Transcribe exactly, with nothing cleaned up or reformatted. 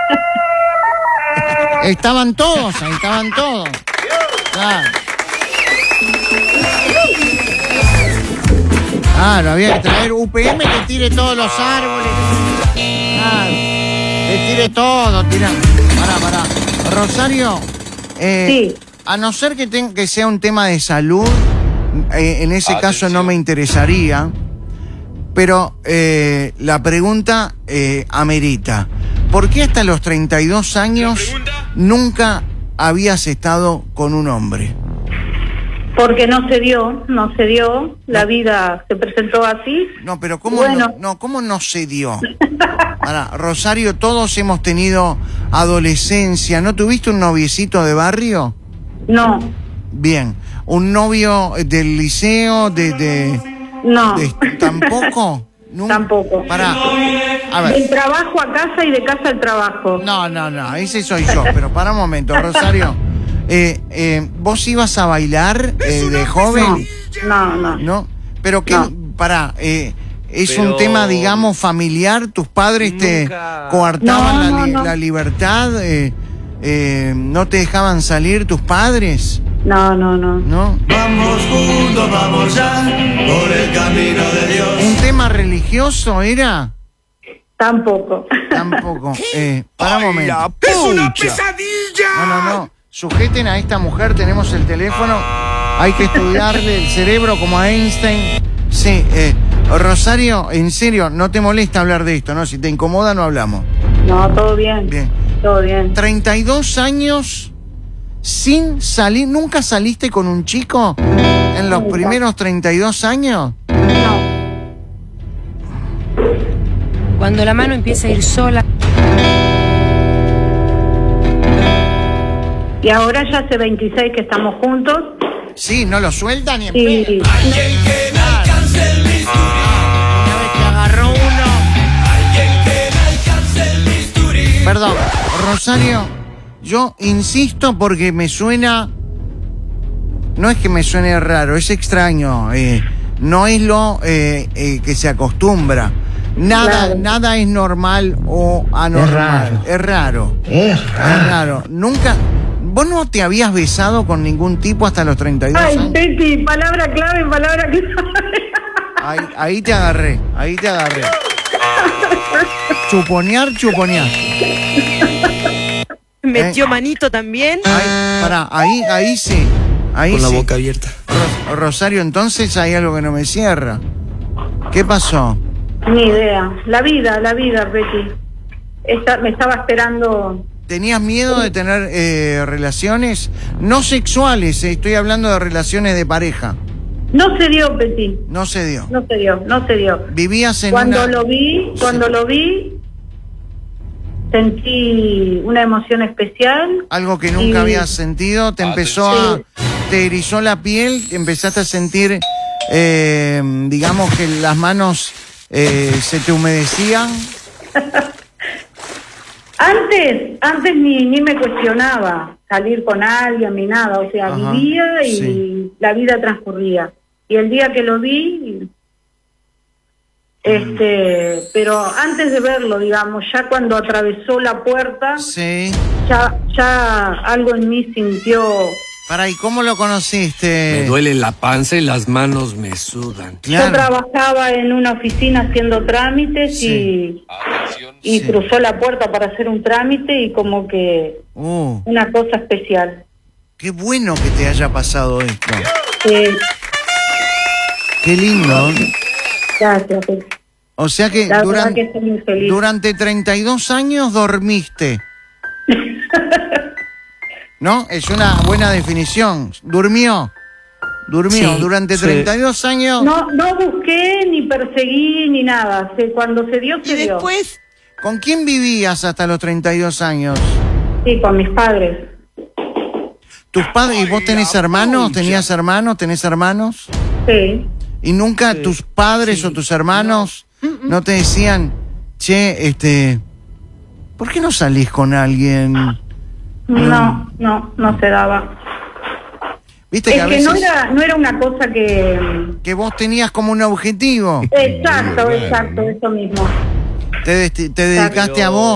Estaban todos, ahí estaban todos. Claro. Claro, había que traer U P M que tire todos los árboles. Claro. Que tire todo, tira. Pará, pará. Rosario, eh, Sí. a no ser que, ten, que sea un tema de salud, eh, en ese Atención. caso no me interesaría, pero eh, la pregunta eh, amerita. ¿Por qué hasta los treinta y dos años nunca habías estado con un hombre? Porque no se dio, no se dio, la vida se presentó así. No, pero ¿cómo, bueno. no, no, ¿cómo no se dio? Ahora, Rosario, todos hemos tenido adolescencia. ¿No tuviste un noviecito de barrio? No. Bien. ¿Un novio del liceo? De, de, no. De, ¿Tampoco? ¿Nunca? Tampoco. Pará. A ver. Del trabajo a casa y de casa al trabajo. No, no, no, ese soy yo, pero para un momento, Rosario. Eh, eh, ¿Vos ibas a bailar eh, de joven? No, no. ¿No? ¿Pero qué? No. Pará, eh, ¿es Pero... un tema, digamos, familiar? ¿Tus padres Nunca... te coartaban no, la, no, li no. la libertad? Eh, eh, ¿No te dejaban salir tus padres? No, no, no. ¿No? Vamos juntos, vamos ya, por el camino de Dios. ¿Un tema religioso era? Tampoco. Tampoco. Eh, para un momento. ¡Es una pesadilla! No, no, no. Sujeten a esta mujer, tenemos el teléfono. Hay que estudiarle el cerebro como a Einstein. Sí, eh, Rosario, en serio, no te molesta hablar de esto, ¿no? Si te incomoda, no hablamos. No, todo bien. Bien. Todo bien. treinta y dos años sin salir. ¿Nunca saliste con un chico en los Nunca. primeros treinta y dos años? No. Cuando la mano empieza a ir sola. Y ahora ya hace veintiséis que estamos juntos. Sí, no lo sueltan ni en Sí. pedo. Alguien que me alcance el bisturí. Una vez que agarró uno. Alguien que me alcance el bisturí. Perdón, Rosario, yo insisto porque me suena... No es que me suene raro, es extraño. Eh, no es lo eh, eh, que se acostumbra. Nada, Claro. nada es normal o anormal. Es raro. Es Es raro. raro. Nunca... ¿Vos no te habías besado con ningún tipo hasta los treinta y dos Ay, años? Teti, palabra clave, palabra clave. Ahí, ahí te agarré, ahí te agarré. Chuponear, chuponear. Metió Eh. manito también. Ahí, pará, ahí, ahí sí. Ahí Con la sí. boca abierta. Ros- Rosario, entonces hay algo que no me cierra. ¿Qué pasó? Ni idea. La vida, la vida, Betty. Esta, me estaba esperando. ¿Tenías miedo de tener eh, relaciones? No sexuales, eh, estoy hablando de relaciones de pareja. No se dio, Betty. No se dio. No se dio, no se dio. Vivías en Cuando una... lo vi, cuando Sí. lo vi, sentí una emoción especial. Algo que nunca Y- habías sentido, te empezó Atención. a... Te erizó la piel, empezaste a sentir, eh, digamos que las manos eh, se te humedecían. Antes, antes ni, ni me cuestionaba salir con alguien ni nada, o sea, Ajá, vivía y sí. la vida transcurría. Y el día que lo vi, este, pero antes de verlo, digamos, ya cuando atravesó la puerta, Sí. ya, ya algo en mí sintió. Para, ¿y cómo lo conociste? Me duele la panza y las manos me sudan. Yo Claro. trabajaba en una oficina haciendo trámites Sí. y, y Sí. cruzó la puerta para hacer un trámite y como que Uh, una cosa especial. qué bueno que te haya pasado esto. Eh, Qué lindo. gracias. O sea que, La verdad duran- que estoy muy feliz. durante treinta y dos años dormiste. ¿No? Es una buena definición. Durmió. Durmió. Sí, durante sí. treinta y dos años. No, no busqué ni perseguí ni nada. Se, cuando se dio, se Y dio. después, ¿Con quién vivías hasta los treinta y dos años? Sí, con mis padres. ¿Tus padres? ¿Y vos tenés hermanos? ¿Tenías hermanos? ¿Tenés hermanos? Sí. ¿Y nunca Sí. tus padres o tus hermanos no. te decían, che, este, ¿por qué no salís con alguien? No, no, no se daba. Viste Es que a que veces no era, no era una cosa que... que vos tenías como un objetivo. Exacto, exacto, eso mismo. Te, desti- te dedicaste a vos.